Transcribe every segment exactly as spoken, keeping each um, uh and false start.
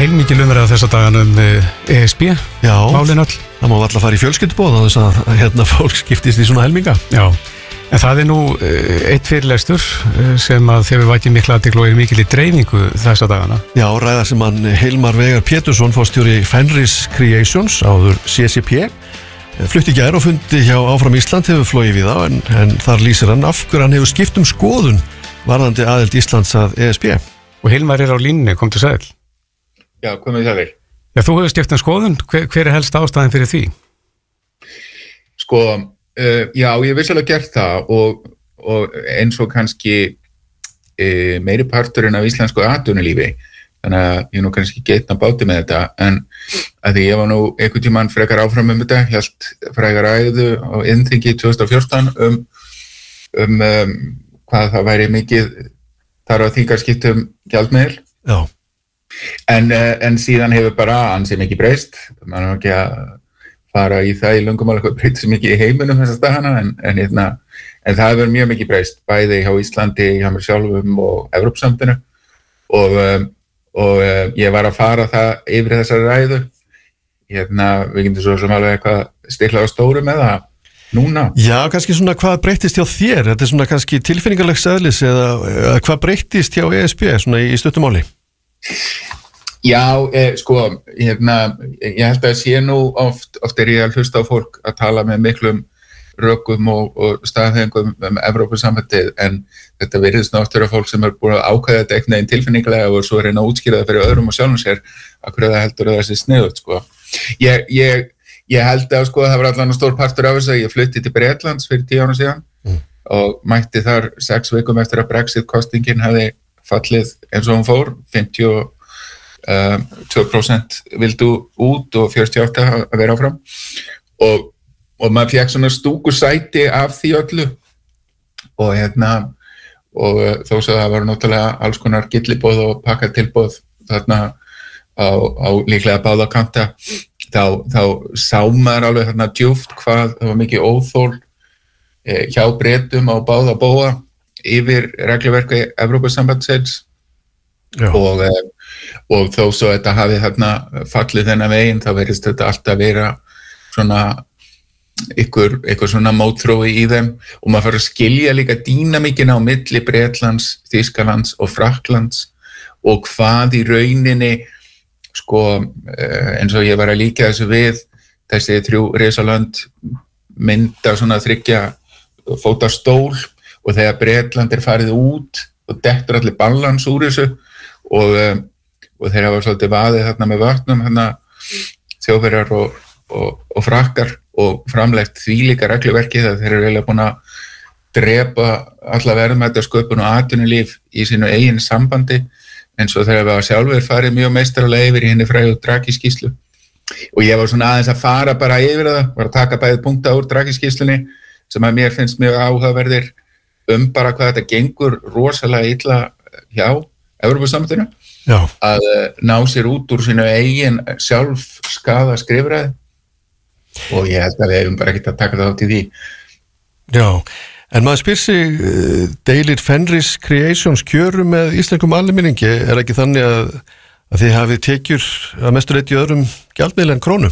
heilmikil umræða þessa dagana um E S B. Já, málin öll. Það má alltaf fara í fjölskylduboð þess að hérna fólk skiptist í svona helminga. Já, en það er nú eitt fyrirlestur sem að þeir vakið mikla athygli og er mikil í dreifingu þessa dagana. Já, ræða sem hann Hilmar Veigar Pétursson, forstjóri Fenris Creations, áður C C P, flutti í gær og fundi hjá Áfram Ísland, hefur flogið við á, en, en þar lýsir hann af hverju hann hefur skipt um skoðun varðandi aðild Íslands að E S B. Og Hilmar er á línunni, kom til sæl. Já, komið sælir. Já, þú hefur skipt um skoðun, hver, hver er helst ástæðan fyrir því? Sko, uh, já, ég hef vissulega gert það og, og eins og kannski uh, meiri parturinn af íslensku atvinnulífi, þannig að ég nú kannski getna báti með þetta, en að því ég var nú einhvern tímann frekar áfram um þetta, hélt frekar ræðu á innþingi tvö þúsund og fjórtán um, um, um hvað það væri mikið þar á þingarskiptum gjaldmiðil. Já. En, en síðan hefur bara ansi mikið breyst. Man er ekki að fara í það í löngumáli hvað breytist mikið í heiminum þessa dagana, en, en, en, en það hefur mjög mikið breyst, bæði hjá Íslandi, hjá mér sjálfum og Evrópusambandinu. Og, og ég var að fara það yfir þessari ræðu. Hérna, við getum svo sem alveg eitthvað stiklað á stóru með það. Núna? Já, kannski svona hvað breyttist hjá þér? Þetta er svona kannski tilfinningalegs eðlis eða, eða hvað breyttist hjá E S B svona í stuttumáli? Já, eh, sko, hérna, ég held að sé nú oft, oft er ég að hlusta á fólk að tala með miklum rökum og, og staðhengum um Evrópusambandið, en þetta virðist náttúrulega fólk sem er búin að ákvæða þetta eitthvað einn tilfinningalega og svo reyna að útskýra það fyrir öðrum og sjálfum sér að hverju það heldur að það sé sniðugt, sko. Ég, ég Ég held að sko það var allan stór partur af þess að ég flutti til Bretlands fyrir tíu ára síðan mm. og mætti þar sex vikum eftir að Brexit-kostingin hefði fallið eins og hún fór, fimmtíu og tvö prósent vildu út og fjörutíu og átta að vera áfram og, og maður fekk svona stúkusæti af því öllu og hérna og þó svo það var náttúrulega alls konar gilliboð og pakkatilboð þarna á, á líklega báða kanta. Þá, þá sá maður alveg þarna djúpt hvað það var mikið óþól eh, hjá Bretum á báða bóa yfir regluverki Evrópusambandsins og, eh, og þó svo þetta hafi þarna fallið þennan veginn þá verðist þetta alltaf vera svona ykkur, ykkur svona mótþrói í þeim og maður fara að skilja líka dýnamíkina á milli Bretlands, Þýskalands og Frakklands og hvað í rauninni sko eins og ég var að líka þessu við þessi þrjú risalönd mynda svona þriggja fóta stól og þegar Bretland er farið út og dettur allir balans úr þessu og, og þeir hafa svolítið vaðið þarna með vötnum þarna Þjóðverjar og, og, og Frakkar og framlegt þvílíka regluverki þegar þeir eru eiginlega búin að drepa alla verðmætasköpun og atvinnulíf í sínu eigin sambandi eins og þegar við var sjálfur farið mjög meistaralega yfir í henni frægu Draghi-skýrslu og ég var svona aðeins að fara bara yfir það, var að taka bæðið punkta úr Draghi-skýrslunni sem að mér finnst mjög áhugaverðir um bara hvað þetta gengur rosalega illa hjá Evrópusambandinu að ná sér út úr sínu eigin sjálf skaða skrifræði og ég held að við hefum bara ekkert að taka það átt í því. Já. En maður spyr sig, deilir Fenris Creations kjörum með íslenskum almenningi, er ekki þannig að, að þið hafið tekjur að mestu leyti öðrum gjaldmiðli en krónu?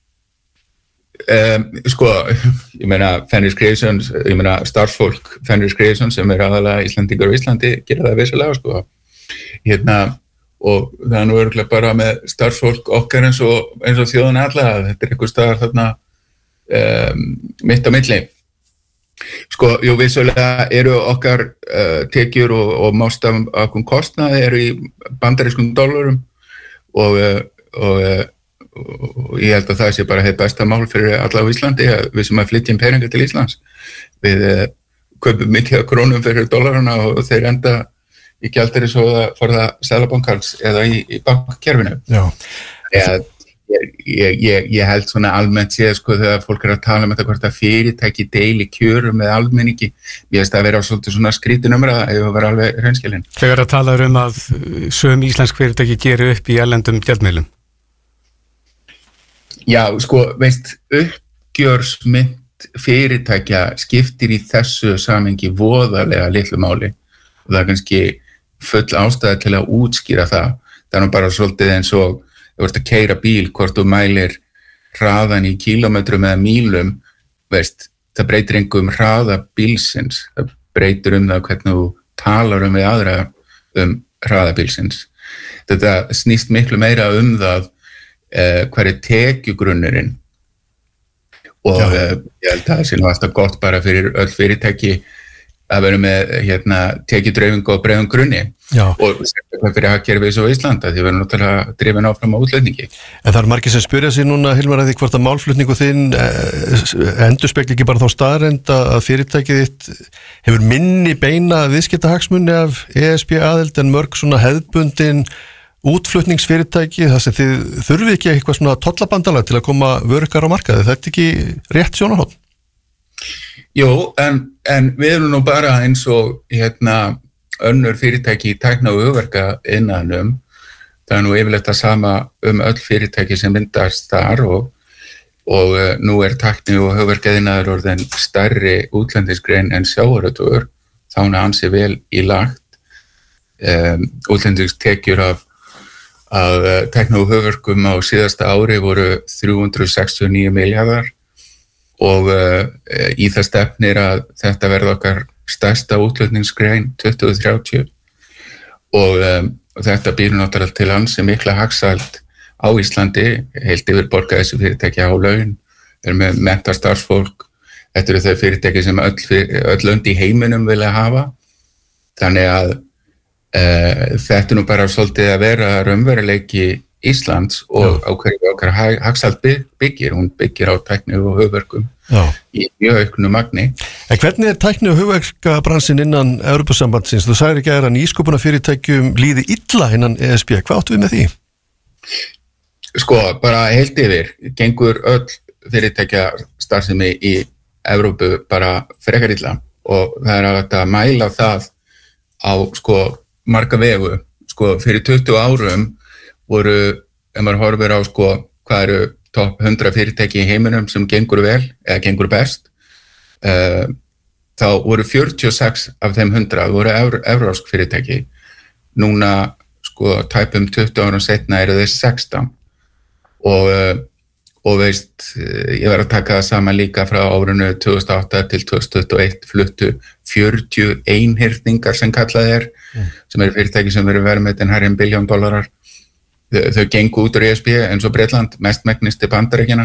Um, sko, ég meina Fenris Creations, ég meina starfsfólk Fenris Creations sem er aðalega Íslandingar og Íslandi gera það vissulega, sko. Hérna, og það er nú örugglega bara með starfsfólk okkar eins og, eins og þjóðan alla, þetta er einhver staðar þarna um, mitt á milli. Sko, jú, vissulega eru okkar uh, tekjur og, og mást af okkur kostnaði eru í bandarískum dollarum og, uh, og, uh, og ég held að það sé bara hefði besta mál fyrir alla á Íslandi að við sem að flytjum peninga til Íslands. Við uh, kaupum mikið af krónum fyrir dollarana og þeir enda í gjaldeyri svo að forða seðlabankans eða í, í bankkerfinu. Já. Eða, Ég, ég, ég, ég held svona almennt séð sko þegar fólk er að tala um þetta hvort að fyrirtæki deili kjörum með almenningi ég veist að vera svolítið svona skrítin umræða ef það vera alveg hreinskilin. Þegar að tala um að söm íslensk fyrirtæki geri upp í erlendum gjaldmiðlum? Já, sko, veist, uppgjörsmynd fyrirtækja skiptir í þessu samhengi voðalega litlu máli og það er kannski full ástæða til að útskýra það. það er nú bara svolítið eins og ef þú ert að keyra bíl, hvort þú mælir hraðan í kílómetrum eða mílum, veist, það breytir engum hraða bílsins, það breytir um það hvernig þú talar um við aðra um hraða bílsins. Þetta snýst miklu meira um það eh, hver er tekjugrunnurinn og eh, ég held að það sé nú alltaf gott bara fyrir öll fyrirtæki að vera með hérna, tekjudreifingu og breiðum grunni Já. Og sérstaklega fyrir hagkerfið svo Íslanda því við erum náttúrulega drifin áfram á útlendingi. En það er margir sem spyrja sig núna, Hilmar, að því hvort að málflutningu þinn endurspegli ekki bara þá staðreynd að fyrirtækið þitt hefur minni beina viðskiptahagsmuni af E S B aðild en mörg svona hefðbundin útflutningsfyrirtæki þar sem þið þurfið ekki eitthvað svona tollabandalag til að koma vörukar á markaði. Þetta er ekki rétt sjónarhorn? Jú, en, en við erum nú bara eins og hérna önnur fyrirtæki í tækna og hugverka innanum. Það er nú yfirleitt að sama um öll fyrirtæki sem myndast þar og, og uh, nú er tækni og hugverka innaður orðin stærri útlendisgrein en sjávarútvegur, þá er ansi vel í lagt. Um, útlendistekjur af, af uh, tækna og hugverkum á síðasta ári voru þrjú hundruð sextíu og níu milljarðar og uh, í það stefnir að þetta verði okkar stærsta útflutningsgrein tuttugu þrjátíu og, um, og þetta býr náttúrulega til ansi mikla hagsæld á Íslandi, heilt yfir borga þessi fyrirtæki á laun, er með mennta starfsfólk, þetta eru þau fyrirtæki sem öll, öll lönd í heiminum vilja hafa, þannig að uh, þetta er nú bara svolítið að vera raunveruleiki Íslands og á hverju okkar hagsæld byggir, hún byggir á tækni og hugverkum Já. Í mjög auknu magni. En hvernig er tækni og hugverkabransin innan Evrópusambandsins? Þú sagðir ekki að nýsköpunarfyrirtækjum líði illa innan E S B. Hvað áttu við með því? Sko, bara heilt yfir, gengur öll fyrirtækja starfsemi í Evrópu bara frekar illa og það er að þetta mæla það á sko marga vegu. Sko, fyrir tuttugu árum voru, ef maður horfir á sko hvað eru topp hundrað fyrirtæki í heiminum sem gengur vel eða gengur best uh, þá voru fjörutíu og sex af þeim hundrað voru evrópsk fyrirtæki. Núna sko tæpum tuttugu árum seinna eru þeir sextán og, uh, og veist ég var að taka það saman líka frá árinu tvö þúsund og átta til tvö þúsund tuttugu og eitt fluttu fjörutíu einhyrningar sem kallað er mm. sem eru fyrirtæki sem eru verðmetin hærri en billjón dollarar. Þau gengu út úr E S B eins og Bretland, mestmegnis til Bandaríkjanna.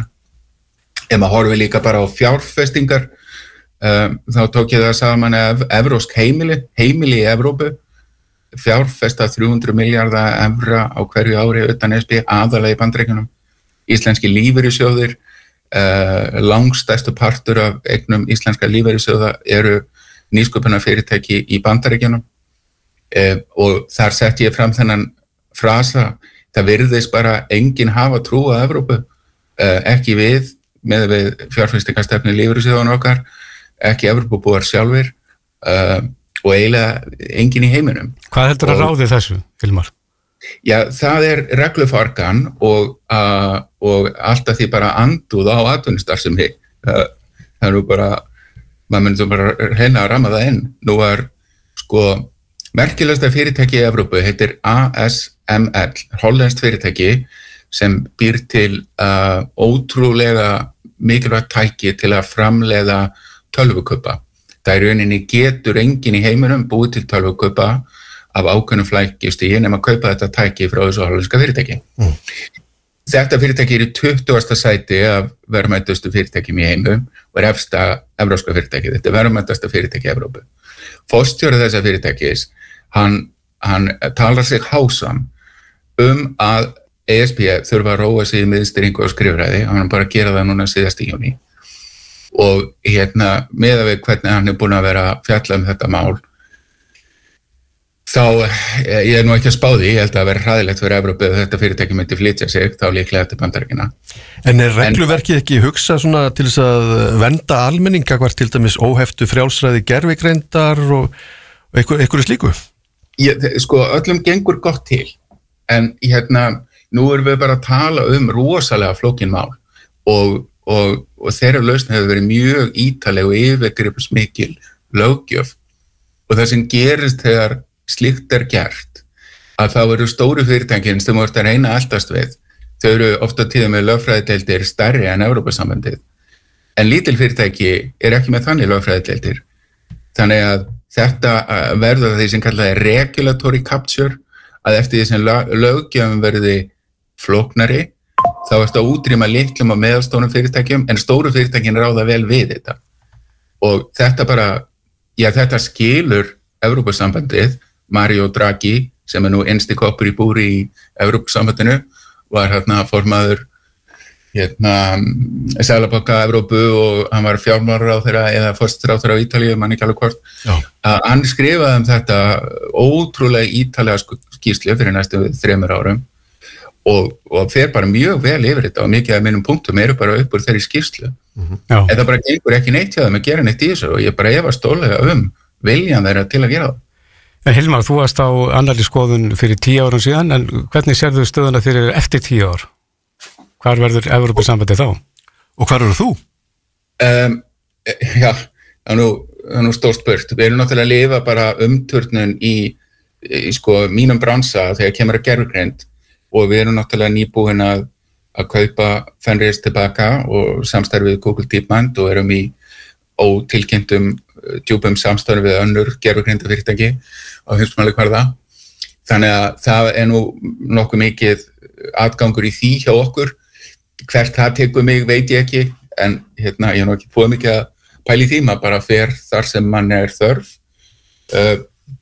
Ef maður horfir líka bara á fjárfestingar, um, þá tók ég það saman af evrósk heimili, heimili í Evrópu, fjárfesta þrjú hundruð milljarða evra á hverju ári utan E S B, aðalega í Bandaríkjunum. Íslenski lífeyrissjóðir, uh, langstærstu partur af eignum íslenska lífeyrissjóða eru nýsköpunarfyrirtæki í Bandaríkjunum uh, og þar setti ég fram þennan frasa. Það virðist bara enginn hafa trú á Evrópu, uh, ekki við, með við fjárfestingarstefnu lífeyrissjóðanna okkar, ekki Evrópubúar sjálfir uh, og eiginlega enginn í heiminum. Hvað heldur að ráði þessu, Hilmar? Já, það er reglufargan og, uh, og alltaf því bara anduð á atvinnustarfsemi. Uh, það er nú bara, maður myndi bara reyna að ramma það inn. Nú er sko merkilegasta fyrirtæki í Evrópu heitir A S M L, hollenskt fyrirtæki sem býr til uh, ótrúlega mikilvægt tæki til að framleiða tölvukubba. Það er rauninni getur enginn í heiminum búið til tölvukubba af ákveðnum flækjustigi nema að kaupa þetta tæki frá þessu hollenska fyrirtæki. Mm. Þetta fyrirtæki er í tuttugasta sæti af verðmætustu fyrirtækjum í heimum og er efsta evrópska fyrirtæki. Þetta er verðmætasta fyrirtæki í Evrópu. Forstjóri þessa fyrirtækis, hann, hann talar sig hásan um að E S B þurfa að róa sig í miðstýringu og skrifræði, hann bara að gera það núna síðast í júní. Og hérna, meðan við hvernig hann er búin að vera að fjalla um þetta mál, þá, ég er nú ekki að spá því, ég held að vera hræðilegt fyrir Evrópu ef þetta fyrirtæki myndi flytja sig, þá líklega til Bandaríkjanna. En er regluverkið ekki hugsa svona til þess að vernda almenninga hvert til dæmis óheftu frjálsræði gervigreindar og einhverju slíku? Ég, sko, öllum gengur gott til, en hérna, nú erum við bara að tala um rosalega flókin mál og, og, og þeirra lausn hefur verið mjög ítaleg og yfirgripsmikil löggjöf og það sem gerist þegar slíkt er gert að það eru stóru fyrirtækin sem þú ert að reyna að eltast við. Þau eru ofta tíðum með lögfræðideildir stærri en Evrópusambandið. En lítil fyrirtæki er ekki með þannig lögfræðideildir. Þannig að þetta verður því sem kallaði regulatory capture, að eftir því sem löggjöfum verði flóknari, þá ertu að útrýma litlum og meðalstórum fyrirtækjum, en stóru fyrirtækin ráða vel við þetta. Og þetta bara, já þetta skilur Evrópusambandið. Mario Draghi, sem er nú einsti koppur í búri í Evrópusambandinu, var hérna formaður hérna Seðlabanka Evrópu og hann var fjármálaráðherra eða forsætisráðherra á Ítalíu, man ekki alveg hvort. Uh, hann skrifaði um þetta ótrúlega ítalega skýrslu fyrir næstu þremur árum og, og fer bara mjög vel yfir þetta og mikið af mínum punktum eru bara upp úr þeirri skýrslu. Mm-hmm. En það bara gengur ekki neitt hjá þeim að gera neitt í þessu og ég bara efast stólega um viljan þeirra til að gera það. En Hilmar, þú varst á annarri skoðun fyrir tíu árum síðan, en hvernig sérðu stöðuna fyrir eftir tíu ár? Hvar verður Evrópusambandið þá? Og hvar eru þú? Um, já, það er nú, nú stórt spurt. Við erum náttúrulega að lifa bara umturnun í, í sko, mínum bransa þegar kemur að gervigreind og við erum náttúrulega nýbúin að, að kaupa Fenris tilbaka og samstarfið Google DeepMind og erum í ótilkynntum djúpum samstarfi við önnur gervigreinda fyrirtæki á heimsmæli hverða. Þannig að það er nú nokkuð mikið atgangur í því hjá okkur. Hvert það tekur mig veit ég ekki, en hérna, ég er nú ekki búið mikið að pæla í því, maður bara fer þar sem mann er þörf. Uh,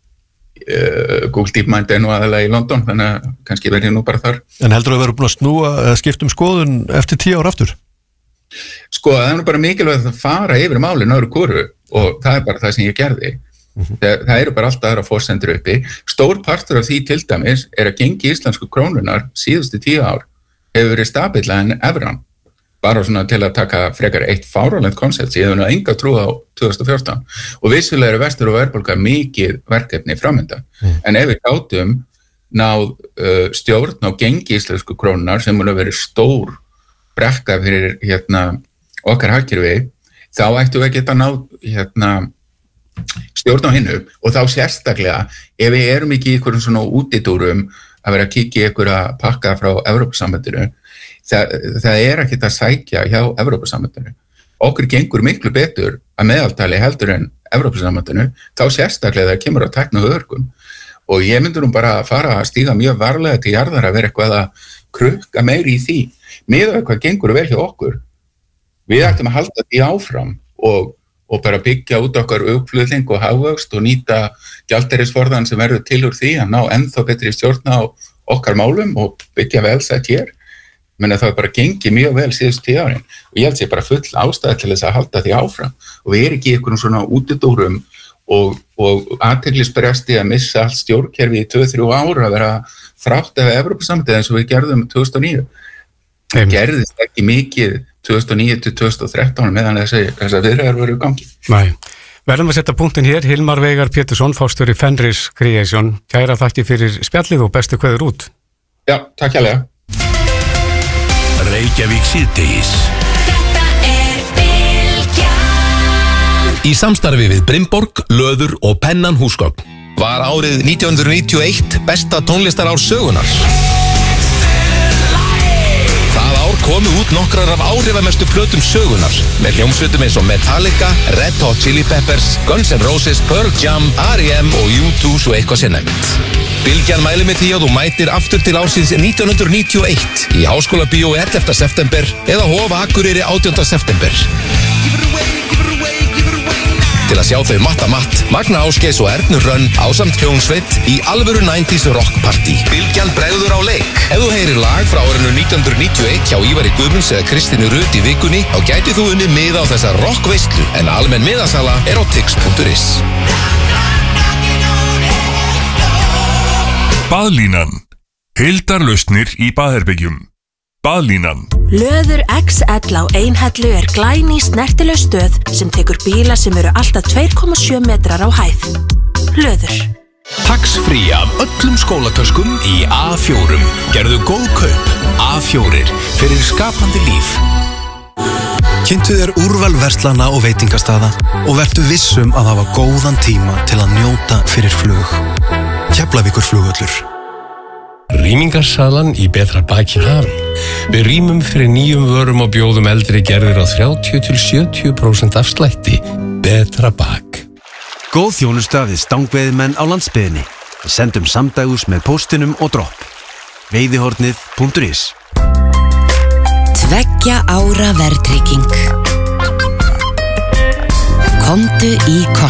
uh, Google DeepMind er nú aðalega í London, þannig að kannski verð ég nú bara þar. En heldur þú að vera búin að snúa eða skipta um skoðun eftir tíu ár aftur? Sko, það er nú bara mikilvægt að fara yfir málin öðru hvoru og það er bara það sem ég gerði. Mm-hmm. Það, það eru bara alltaf aðra forsendur uppi. Stór partur af því til dæmis er að gengi íslensku krónunar síðustu tíu ár hefur verið stabilla en evran. Bara svona til að taka frekar eitt fáránlegt konsept sem ég hefur nú enga trú á tvö þúsund og fjórtán. Og vissulega eru vestur og verðbólga mikið verkefni framönda. Mm. En ef við gátum náð uh, stjórn á gengi íslensku krónunar sem mun að vera stór brekka fyrir hérna, okkar hagkerfi, þá ættum við að geta náð hérna, stjórn á hinnu og þá sérstaklega ef við erum ekki í einhverjum svona útidúrum að vera að kíkja í einhverja pakka frá Evrópusambandinu, það, það er ekkert að sækja hjá Evrópusambandinu. Okkur gengur miklu betur að meðaltali heldur en Evrópusambandinu, þá sérstaklega það kemur að tækna örgum. Og ég myndur nú bara að fara að stíga mjög varlega til jarðar að vera eitthvað að krukka meiri í því. Miðað við hvað gengur vel hjá okkur. Við ættum að halda því áfram og, og bara byggja út okkar uppflutning og hagvöxt og nýta gjaldeyrisforðan sem verður til úr því að ná ennþá betri stjórna á okkar málum og byggja velsætt hér. Menn að það bara gengi mjög vel síðustu tíu árin og ég held sér bara full ástæða til þess að halda því áfram og við erum ekki í einhvern svona útidúrum og, og athyglisbresti að missa allt stjórnkerfi í tvö til þrjú ár að vera þrátt af Evrópusambandið eins og við gerðum tvö þúsund og níu. Það gerðist ekki mikið tvö þúsund og níu til tvö þúsund og þrettán meðan þessar viðræður voru í gangi. Nei. Verðum að setja punktin hér. Hilmar Veigar Pétursson, forstjóri Fenris Creation. Kæra þakki fyrir spjallið og bestu kveður út. Já, takk hérlega. Reykjavík síðdegis. Þetta er Bylgjan. Í samstarfi við Brimborg, Löður og Pennan húsgögn var árið nítján hundruð níutíu og eitt besta tónlistarár sögunar. Það ár komu út nokkrar af áhrifamestu plötum sögunar með hljómsveitum eins og Metallica, Red Hot Chili Peppers, Guns N' Roses, Pearl Jam, R E M og U tvö svo eitthvað sé nefnt. Bylgjan mælir með því að þú mætir aftur til ársins nítján hundruð níutíu og eitt í Háskóla Bíó ellefta september eða Hof Akureyri átjánda september. Til að sjá þau Matta Matt, Magna Ásgeis og Ernu Hrönn ásamt hljómsveit í alvöru níutíu rock party. Bylgjan bregður á leik. Ef þú heyrir lag frá árinu nítján hundruð níutíu og eitt hjá Ívari Guðmunds eða Kristínu Rut í vikunni, þá gæti þú unnið miða á þessa rockveislu en almenn miðasala er á tix punktur is. Baðlínan. Heildarlausnir í baðherbyggjum. Baðlínan. Löður X L á Einhellu er glæný snertileg stöð sem tekur bíla sem eru alltaf tvö komma sjö metrar á hæð. Löður. Tax-free af öllum skólatöskum í A fjórum. Gerðu góð kaup. A fjórir fyrir skapandi líf. Kynntu þér úrval verslana og veitingastaða og vertu vissum að hafa góðan tíma til að njóta fyrir flug. Keflavíkurflugvöllur. Rýmingarsalan í Betra baki hafin. Við rýmum fyrir nýjum vörum og bjóðum eldri gerðir á þrjátíu til sjötíu prósent afslætti. Betra bak. Góð þjónusta við stangveiðimenn á landsbyggðinni. Við sendum samdægus með póstinum og dropp. veiðihornið punktur is. Tveggja ára verðtrygging. Komdu í Costco.